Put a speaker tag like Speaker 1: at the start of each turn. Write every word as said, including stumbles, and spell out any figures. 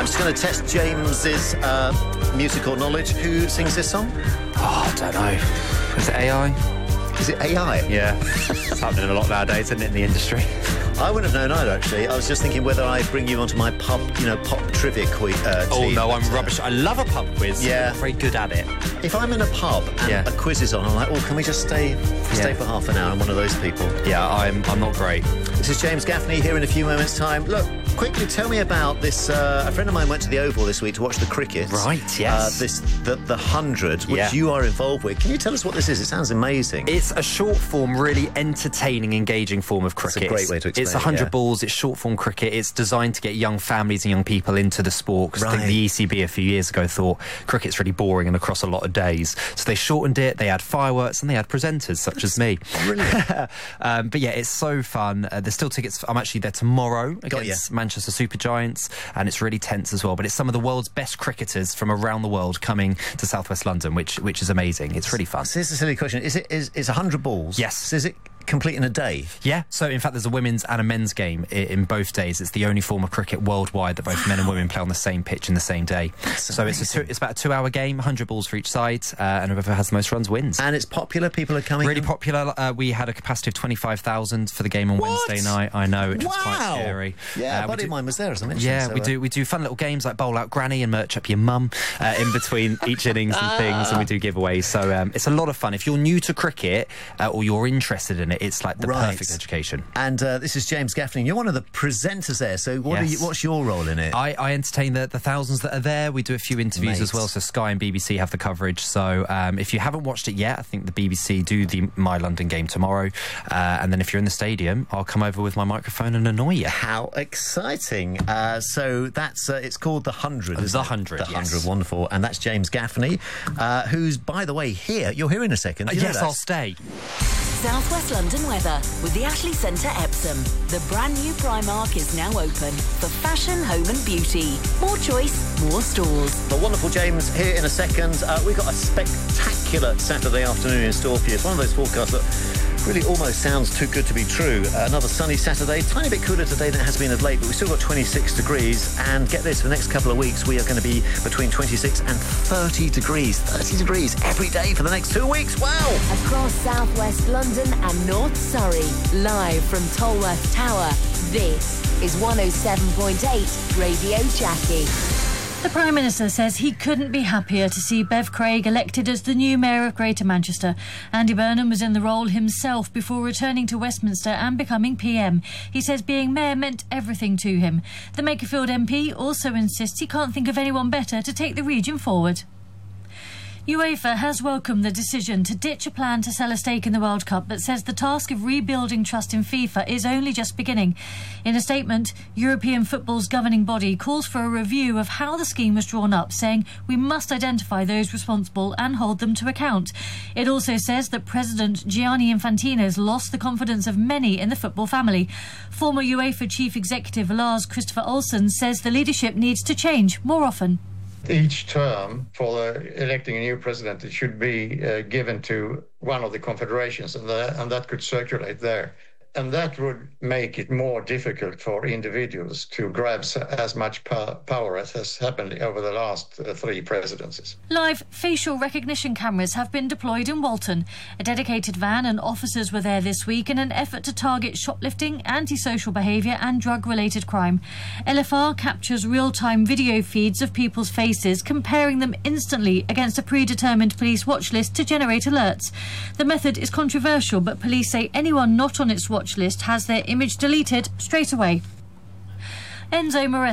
Speaker 1: I'm just going to test James's uh, musical knowledge. Who sings this song?
Speaker 2: Oh, I don't know. Is it A I?
Speaker 1: Is it A I?
Speaker 2: Yeah. It's happening a lot nowadays, isn't it, in the industry?
Speaker 1: I wouldn't have known either, actually. I was just thinking whether I bring you onto my pub, you know, pop trivia quiz. Uh,
Speaker 2: oh,
Speaker 1: team.
Speaker 2: no, I'm rubbish. I love a pub quiz.
Speaker 1: Yeah.
Speaker 2: I'm very good at it.
Speaker 1: If I'm in a pub and
Speaker 2: yeah.
Speaker 1: a quiz is on, I'm like, oh, can we just stay stay yeah. for half an hour? I'm one of those people.
Speaker 2: Yeah, I'm, I'm not great.
Speaker 1: This is James Gaffney here in a few moments' time. Look, quickly tell me about this. Uh, a friend of mine went to the Oval this week to watch the cricket.
Speaker 2: Right, yes.
Speaker 1: Uh, this the the hundred, which
Speaker 2: yeah.
Speaker 1: you are involved with. Can you tell us what this is? It sounds amazing.
Speaker 2: It's a short form, really entertaining, engaging form of cricket.
Speaker 1: It's a great way to explain
Speaker 2: It's one hundred
Speaker 1: yeah.
Speaker 2: balls. It's short form cricket. It's designed to get young families and young people into the sport. Because
Speaker 1: right.
Speaker 2: I think the E C B a few years ago thought cricket's really boring and across a lot of days. So they shortened it. They had fireworks and they had presenters such
Speaker 1: That's
Speaker 2: as me.
Speaker 1: Brilliant.
Speaker 2: um, but yeah, it's so fun. Uh, there's still tickets. I'm actually there tomorrow against Manchester Supergiants, and it's really tense as well. But it's some of the world's best cricketers from around the world coming to Southwest London, which which is amazing. It's really fun.
Speaker 1: So here's a silly question: Is it is is one hundred balls?
Speaker 2: Yes.
Speaker 1: So is it complete in a day?
Speaker 2: Yeah, so in fact there's a women's and a men's game in, in both days. It's the only form of cricket worldwide that both wow. men and women play on the same pitch in the same day.
Speaker 1: That's
Speaker 2: so
Speaker 1: amazing.
Speaker 2: it's, a two, it's about a two hour game, one hundred balls for each side, uh, and whoever has the most runs wins.
Speaker 1: And it's popular, people are coming?
Speaker 2: Really popular. Uh, we had a capacity of twenty-five thousand for the game on
Speaker 1: what?
Speaker 2: Wednesday night. I know, which
Speaker 1: wow.
Speaker 2: was quite scary.
Speaker 1: Yeah,
Speaker 2: uh,
Speaker 1: a buddy
Speaker 2: do,
Speaker 1: of mine was there, as I mentioned.
Speaker 2: Yeah,
Speaker 1: so,
Speaker 2: we
Speaker 1: uh,
Speaker 2: do we do fun little games like Bowl Out Granny and Merch Up Your Mum uh, in between each innings and things, and we do giveaways. So um, it's a lot of fun. If you're new to cricket uh, or you're interested in it, it's like the
Speaker 1: right.
Speaker 2: perfect education.
Speaker 1: And uh, this is James Gaffney, and you're one of the presenters there, so what
Speaker 2: yes.
Speaker 1: are you, what's your role in it?
Speaker 2: I, I entertain the, the thousands that are there. We do a few interviews
Speaker 1: Mate.
Speaker 2: as well, so Sky and B B C have the coverage. So um, if you haven't watched it yet, I think the B B C do the My London game tomorrow, uh, and then if you're in the stadium, I'll come over with my microphone and annoy you.
Speaker 1: How exciting. Uh, so that's, uh, it's called The Hundred, isn't
Speaker 2: The
Speaker 1: it?
Speaker 2: Hundred,
Speaker 1: The
Speaker 2: yes.
Speaker 1: Hundred, wonderful. And that's James Gaffney, uh, who's, by the way, here. You're here in a second.
Speaker 2: Uh,
Speaker 1: You know
Speaker 2: yes,
Speaker 1: that?
Speaker 2: I'll stay.
Speaker 3: Southwest London weather with the Ashley Centre Epsom. The brand new Primark is now open for fashion, home and beauty. More choice, more stores.
Speaker 1: The wonderful James here in a second. Uh, we've got a spectacular Saturday afternoon in store for you. It's one of those forecasts that really almost sounds too good to be true. Uh, another sunny Saturday, tiny bit cooler today than it has been of late, but we've still got twenty-six degrees. And get this, for the next couple of weeks, we are going to be between twenty-six and thirty degrees. thirty degrees every day for the next two weeks. Wow!
Speaker 3: Across Southwest London and North Surrey, live from Tolworth Tower, this is one oh seven point eight Radio Jackie.
Speaker 4: The Prime Minister says he couldn't be happier to see Bev Craig elected as the new Mayor of Greater Manchester. Andy Burnham was in the role himself before returning to Westminster and becoming P M. He says being Mayor meant everything to him. The Makerfield M P also insists he can't think of anyone better to take the region forward. UEFA has welcomed the decision to ditch a plan to sell a stake in the World Cup, but says the task of rebuilding trust in FIFA is only just beginning. In a statement, European football's governing body calls for a review of how the scheme was drawn up, saying we must identify those responsible and hold them to account. It also says that President Gianni Infantino has lost the confidence of many in the football family. Former UEFA Chief Executive Lars Christopher Olsen says the leadership needs to change more often.
Speaker 5: Each term for uh, electing a new president, it should be uh, given to one of the confederations, and, the, and that could circulate there. And that would make it more difficult for individuals to grab as much po- power as has happened over the last uh, three presidencies.
Speaker 4: Live facial recognition cameras have been deployed in Walton. A dedicated van and officers were there this week in an effort to target shoplifting, antisocial behaviour and drug-related crime. L F R captures real-time video feeds of people's faces, comparing them instantly against a predetermined police watch list to generate alerts. The method is controversial, but police say anyone not on its watch list has their image deleted straight away. Enzo Moresco